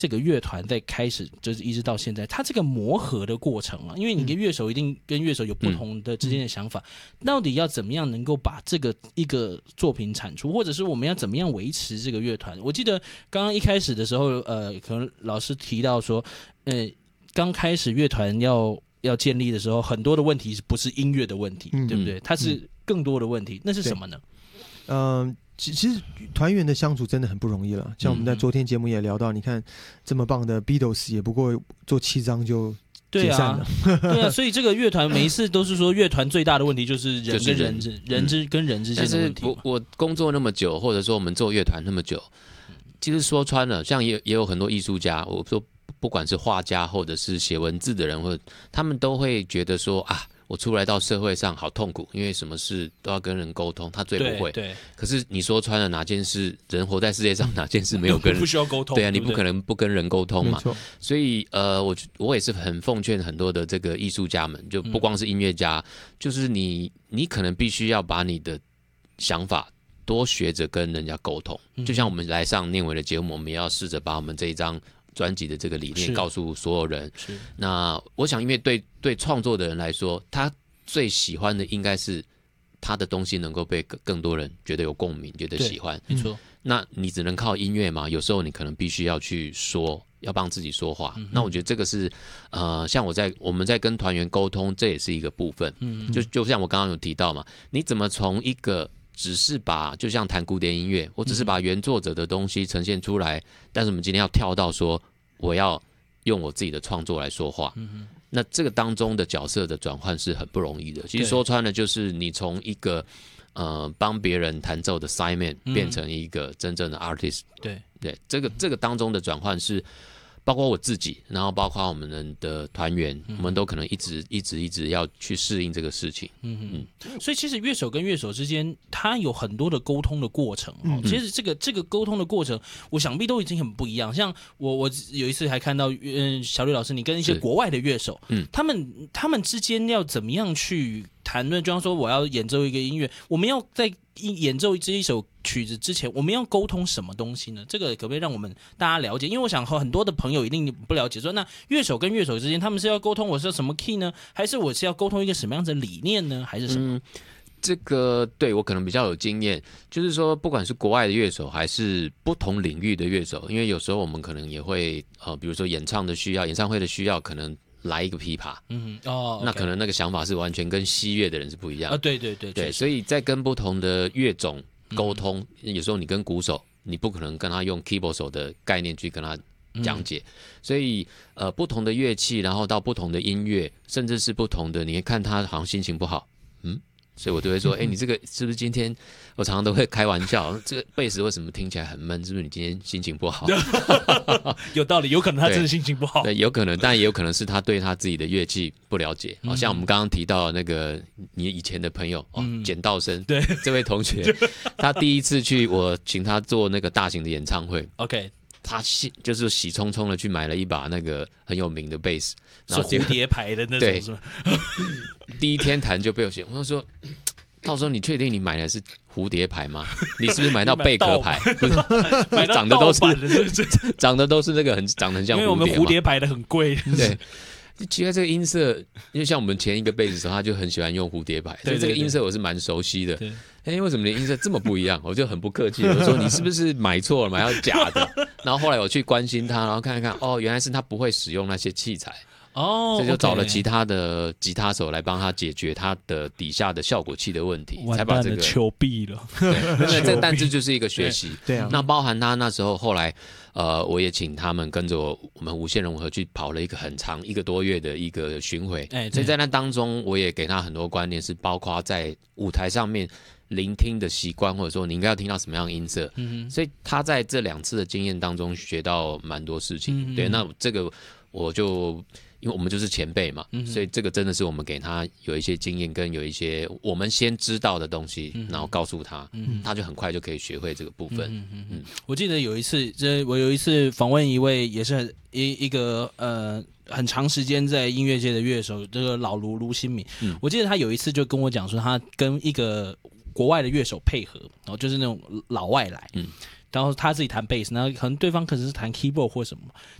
这个乐团在开始就是一直到现在，它这个磨合的过程啊，因为你跟乐手一定跟乐手有不同的之间的想法，到底要怎么样能够把这个一个作品产出，或者是我们要怎么样维持这个乐团？我记得刚刚一开始的时候，可能老师提到说，刚开始乐团要建立的时候，很多的问题不是音乐的问题，对不对？它是更多的问题，那是什么呢？ 其实团员的相处真的很不容易了。像我们在昨天节目也聊到，你看这么棒的 Beatles 也不过做7张就解散了。 对啊，所以这个乐团每一次都是说，乐团最大的问题就是人跟人跟人之间的问题。 但是我工作那么久，或者说我们做乐团那么久，其实说穿了，像也有很多艺术家，我说不管是画家或者是写文字的人，或者他们都会觉得说啊，我出来到社会上好痛苦，因为什么事都要跟人沟通，他最不会。对。可是你说穿了，哪件事人活在世界上，哪件事没有跟人不需要沟通？ 对啊，你不可能不跟人沟通嘛。所以我也是很奉劝很多的这个艺术家们，就不光是音乐家，就是你可能必须要把你的想法多学着跟人家沟通。就像我们来上念伟的节目，我们也要试着把我们这一张专辑的这个理念告诉所有人。那我想，因为对创作的人来说，他最喜欢的应该是他的东西能够被更多人觉得有共鸣，觉得喜欢。 没错。 那你只能靠音乐嘛？有时候你可能必须要去说，要帮自己说话。那我觉得这个是像我们在跟团员沟通，这也是一个部分。就像我刚刚有提到嘛，你怎么从一个只是就像弹古典音乐，我只是把原作者的东西呈现出来，但是我们今天要跳到说，我要用我自己的创作来说话。那这个当中的角色的转换是很不容易的。其实说穿了，就是你从一个帮别人弹奏的 sideman 变成一个真正的 artist。对，这个当中的转换是包括我自己，然后包括我们的团员，我们都可能一直要去适应这个事情。 所以其实乐手跟乐手之间，他有很多的沟通的过程。其实这个沟通的过程，我想必都已经很不一样。像我有一次还看到，小吕老师，你跟一些国外的乐手，他们之间要怎么样去谈论？就像说我要演奏一个音乐，我们要在演奏这一首曲子之前，我们要沟通什么东西呢？这个可不可以让我们大家了解？因为我想很多的朋友一定不了解说，那乐手跟乐手之间，他们是要沟通我是什么 key 呢？还是我是要沟通一个什么样子的理念呢？还是什么？ 这个对我可能比较有经验，就是说不管是国外的乐手还是不同领域的乐手，因为有时候我们可能也会比如说演唱会的需要，可能来一个琵琶，那可能那个想法是完全跟西乐的人是不一样的。对，所以在跟不同的乐种沟通，有时候你跟鼓手，你不可能跟他用 keyboard 手的概念去跟他讲解，所以不同的乐器，然后到不同的音乐，甚至是不同的，你会看他好像心情不好，所以我就会说，你这个是不是今天？我常常都会开玩笑，这个贝斯为什么听起来很闷？是不是你今天心情不好？ 有道理，有可能他真的心情不好。 对，有可能，但也有可能是他对他自己的乐器不了解。像我们刚刚提到那个你以前的朋友简道生， 对， 这位同学，他第一次去我请他做那个大型的演唱会。他就是喜冲冲的去买了一把那个很有名的贝斯， 是蝴蝶牌的那种，是吗？ 第一天弹就被我嫌，我说到时候你确定你买的是蝴蝶牌吗？你是不是买到贝壳牌？ 买到长得都是那个长得很像蝴蝶， 因为我们蝴蝶牌的很贵。 对，奇怪这个音色，因为像我们前一个贝斯手，他就很喜欢用蝴蝶牌，所以这个音色我是蛮熟悉的。为什么你的音色这么不一样？我就很不客气，我说你是不是买错了，买到假的？然后后来我去关心他，然后看一看，原来是他不会使用那些器材。所以就找了其他的吉他手来帮他解决他的底下的效果器的问题，才把这个糗毙了。 但这就是一个学习。 对啊， 那包含他那时候后来，我也请他们跟着我们无限融合去跑了一个很长1个多月的一个巡回。所以在那当中，我也给他很多观念，是包括在舞台上面聆听的习惯，或者说你应该要听到什么样的音色。所以他在这2次的经验当中学到蛮多事情。对，那这个我就。因为我们就是前辈嘛，所以这个真的是我们给他有一些经验跟有一些我们先知道的东西，然后告诉他，他就很快就可以学会这个部分。 我记得有一次，我有一次访问一位也是一个很长时间在音乐界的乐手，这个老卢新敏。我记得他有一次就跟我讲说，他跟一个国外的乐手配合，然后就是那种老外来。 然后他自己弹 bass，然后可能对方可能是弹 keyboard 或什么，